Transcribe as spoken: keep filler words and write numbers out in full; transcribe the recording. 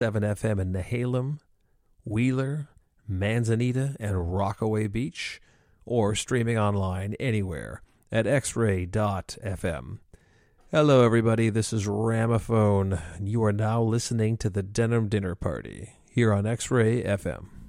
seven F M in Nehalem, Wheeler, Manzanita, and Rockaway Beach, or streaming online anywhere at x ray dot f m. Hello, everybody. This is Ramaphone, and you are now listening to the Denim Dinner Party here on X-Ray F M.